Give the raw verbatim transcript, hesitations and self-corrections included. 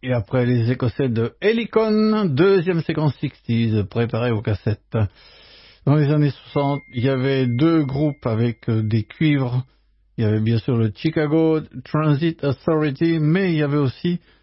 Et après les Écossais de Helicon, deuxième séquence sixties, préparée aux cassettes. Dans les années soixante, il y avait deux groupes avec euh, des cuivres. Il y avait bien sûr le Chicago Transit Authority, mais il y avait aussi